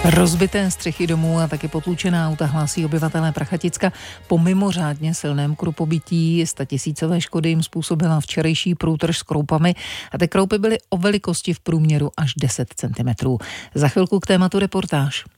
Rozbité střechy domů a taky potlučená auta hlásí obyvatelé Prachaticka. Po mimořádně silném krupobytí 100 000 škody jim způsobila včerejší průtrž s kroupami a ty kroupy byly o velikosti v průměru až 10 cm. Za chvilku k tématu reportáž.